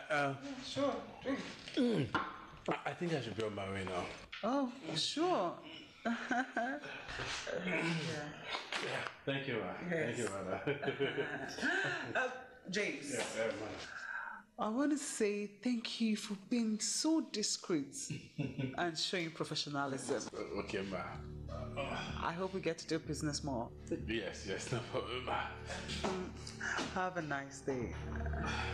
Sure, drink. I think I should be on my way now. Oh, sure. Yeah, thank you, ma. Yes. Thank you, mother. James. Yeah, I want to say thank you for being so discreet and showing professionalism. Okay, ma. I hope we get to do business more. Yes, no problem, ma. Have a nice day.